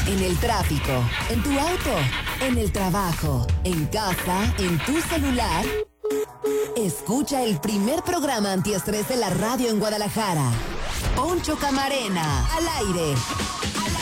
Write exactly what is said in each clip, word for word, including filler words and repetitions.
En el tráfico, en tu auto, en el trabajo, en casa, en tu celular. Escucha el primer programa antiestrés de la radio en Guadalajara. Poncho Camarena, al aire. Al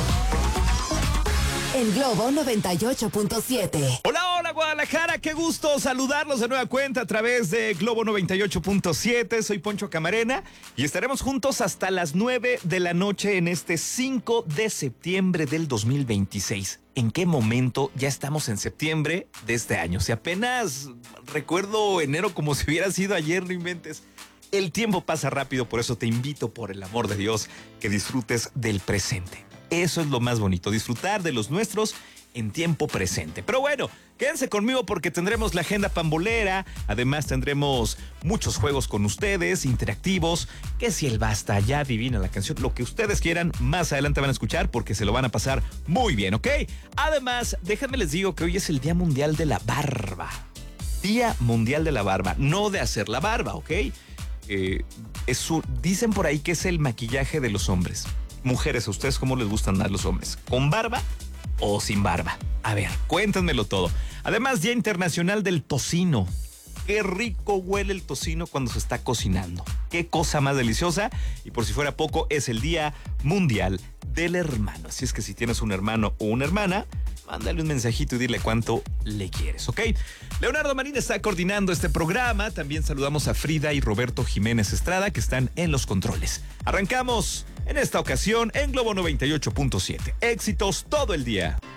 aire. En Globo noventa y ocho punto siete. Hola, hola Guadalajara, qué gusto saludarlos de nueva cuenta a través de Globo noventa y ocho punto siete. Soy Poncho Camarena y estaremos juntos hasta las nueve de la noche en este cinco de septiembre del dos mil veintiséis. ¿En qué momento ya estamos en septiembre de este año? Si apenas recuerdo enero como si hubiera sido ayer, no inventes. El tiempo pasa rápido, por eso te invito, por el amor de Dios, que disfrutes del presente. Eso es lo más bonito, disfrutar de los nuestros en tiempo presente. Pero bueno, quédense conmigo porque tendremos la agenda pambolera, además tendremos muchos juegos con ustedes, interactivos, que si el basta, ya adivina la canción, lo que ustedes quieran, más adelante van a escuchar porque se lo van a pasar muy bien, ¿ok? Además, déjenme les digo que hoy es el Día Mundial de la Barba. Día Mundial de la Barba, no de hacer la barba, ¿ok? Eh, es su, dicen por ahí que es el maquillaje de los hombres. Mujeres, ¿a ustedes cómo les gustan más los hombres? ¿Con barba o sin barba? A ver, cuéntenmelo todo. Además, Día Internacional del Tocino. Qué rico huele el tocino cuando se está cocinando. Qué cosa más deliciosa. Y por si fuera poco, es el Día Mundial del Hermano. Así es que si tienes un hermano o una hermana, mándale un mensajito y dile cuánto le quieres, ¿ok? Leonardo Marín está coordinando este programa. También saludamos a Frida y Roberto Jiménez Estrada, que están en los controles. Arrancamos en esta ocasión en Globo noventa y ocho punto siete. Éxitos todo el día.